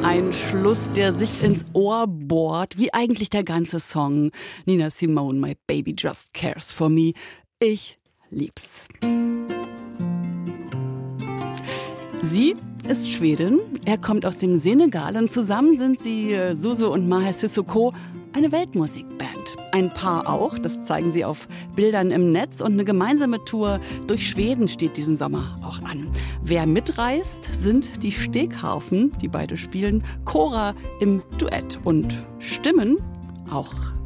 Ein Schluss, der sich ins Ohr bohrt, wie eigentlich der ganze Song. Nina Simone, My Baby Just Cares for Me. Ich lieb's. Sie ist Schwedin, er kommt aus dem Senegal und zusammen sind sie, Suso und Maher Sissoko, eine Weltmusikband. Ein Paar auch, das zeigen sie auf Bildern im Netz, und eine gemeinsame Tour durch Schweden steht diesen Sommer auch an. Wer mitreist, sind die Stegharfen, die beide spielen, Kora im Duett und Stimmen auch